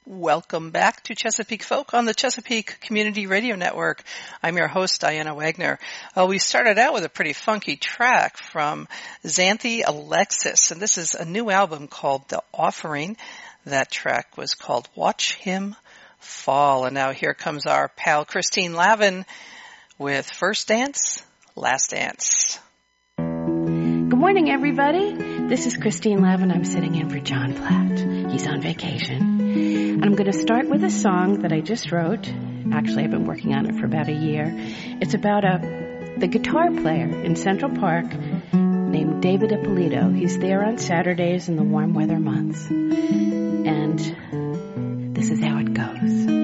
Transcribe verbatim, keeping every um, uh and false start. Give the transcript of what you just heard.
Welcome back to Chesapeake Folk on the Chesapeake Community Radio Network. I'm your host, Diana Wagner. Uh, we started out with a pretty funky track from Xanthi Alexis, and this is a new album called The Offering. That track was called Watch Him Fall. And now here comes our pal Christine Lavin with First Dance, Last Dance. Good morning, everybody. This is Christine Lavin. I'm sitting in for John Platt. He's on vacation. And I'm going to start with a song that I just wrote. Actually, I've been working on it for about a year. It's about a the guitar player in Central Park named David Ippolito. He's there on Saturdays in the warm weather months. And this is how it goes.